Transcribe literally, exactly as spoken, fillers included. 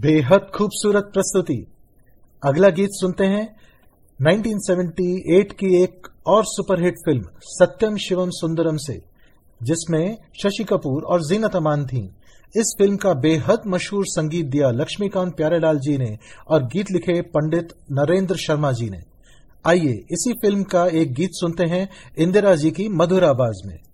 बेहद खूबसूरत प्रस्तुति। अगला गीत सुनते हैं उन्नीस सौ अठहत्तर की एक और सुपरहिट फिल्म सत्यम शिवम सुंदरम से, जिसमें शशि कपूर और जीनत अमान थीं। इस फिल्म का बेहद मशहूर संगीत दिया लक्ष्मीकांत प्यारेलाल जी ने और गीत लिखे पंडित नरेंद्र शर्मा जी ने। आइए इसी फिल्म का एक गीत सुनते हैं इंदिरा जी की मधुर आवाज में।